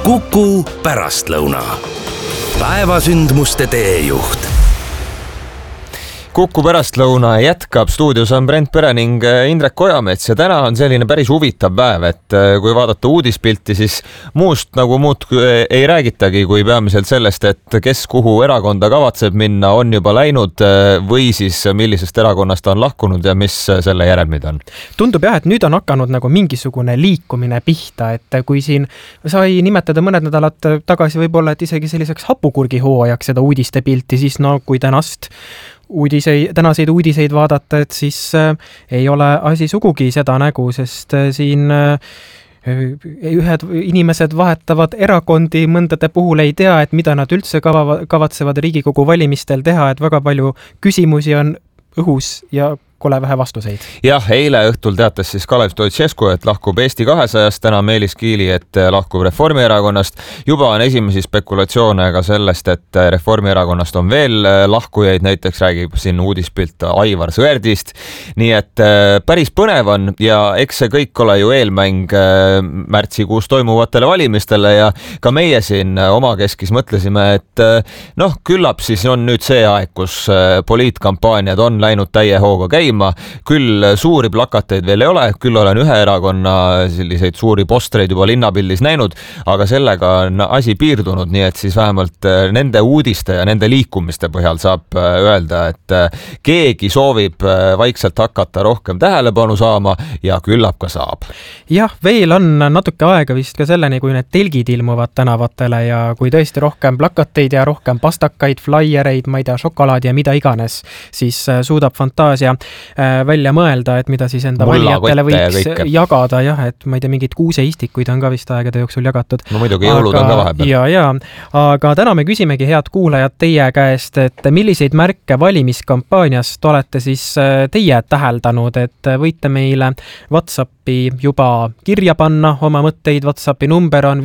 Kuku pärastlõuna. Päevasündmuste teejuht. Kuku pärastlõuna jätkab, stuudios on Brent Pere ning Indrek Ojamets ja täna on selline päris huvitav päev, et kui vaadata uudispilti, siis muust ei räägitagi kui peamiselt sellest, et kes kuhu erakonda kavatseb minna, on juba läinud või siis millisest erakonnast on lahkunud ja mis selle järelmid on. Tundub jah, et nüüd on hakanud nagu mingisugune liikumine pihta, et kui siin sai nimetada mõned nädalad tagasi võib-olla, et isegi selliseks hapukurgihooajaks seda uudistepilti, siis kui tänaseid uudiseid vaadata, et siis ei ole asi sugugi seda nägu, sest siin ühed inimesed vahetavad erakondi, mõndade puhul ei tea, et mida nad üldse kavatsevad Riigikogu valimistel teha, et väga palju küsimusi on õhus ja kole vähe vastuseid. Jah, eile õhtul teatas siis Kalev Stoicescu, et lahkub Eesti 200-st, täna Meelis Kiili, et lahkub Reformierakonnast. Juba on esimesi spekulatsioone ka sellest, et Reformierakonnast on veel lahkujaid, näiteks räägib siin uudispilt Aivar Sõerdist. Nii et päris põnev on ja eks see kõik ole ju eelmäng märtsikuus toimuvatele valimistele ja ka meie siin omakeskis mõtlesime, et küllap siis on nüüd see aeg, kus poliitkampaaniad on läinud täie hooga käima. Küll suuri plakateid veel ei ole, küll olen ühe erakonna selliseid suuri postreid juba linnapildis näinud, aga sellega on asi piirdunud, nii et siis vähemalt nende uudiste ja nende liikumiste põhjal saab öelda, et keegi soovib vaikselt hakata rohkem tähelepanu saama ja küllap ka saab. Jah, veel on natuke aega vist ka selleni, kui need telgid ilmuvad tänavatele ja kui tõesti rohkem plakateid ja rohkem pastakaid, flaiereid, ma ei tea, šokolaadi ja mida iganes, siis suudab fantaasia välja mõelda, et mida siis enda valijatele võiks jagada, jah, et ma ei tea, mingid kuuseistikuid on ka vist aegade jooksul jagatud. No muidugi jõulud on ka vahepeal. Ja, aga täna me küsimegi, head kuulajad, teie käest, et milliseid märke valimiskampaaniast olete siis teie täheldanud, et võite meile WhatsAppi juba kirja panna oma mõtteid. WhatsAppi number on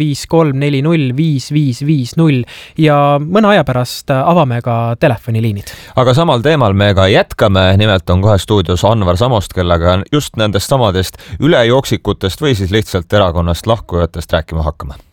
53405550 ja mõne aja pärast avame ka telefoniliinid. Aga samal teemal me ka jätkame, nimelt on kohe stuudios Anvar Samost, kellega just nendest samadest ülejooxikutest või siis lihtsalt erakonnast lahkujatest rääkima hakkame.